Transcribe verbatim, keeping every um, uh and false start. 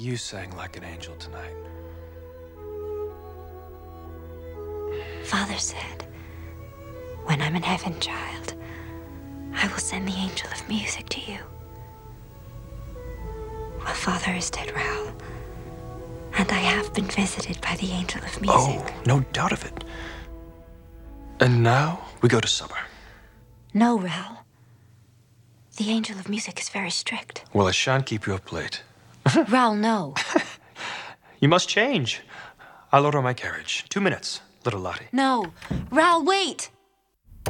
You sang like an angel tonight. Father said, when I'm in heaven, child, I will send the angel of music to you. Well, Father is dead, Raoul. And I have been visited by the angel of music. Oh, no doubt of it. And now we go to supper. No, Raoul. The angel of music is very strict. Well, I shan't keep you up late. Raoul, no. You must change. I'll order my carriage. Two minutes, little Lottie. No. Raoul, wait!